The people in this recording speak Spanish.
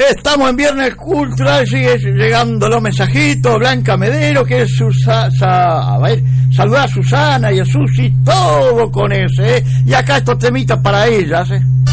Estamos en Viernes Cultural, sigue llegando los mensajitos. Blanca Medero, que es a ver, saludar a Susana y a Susi, todo con ese, Y acá estos temitas para ellas,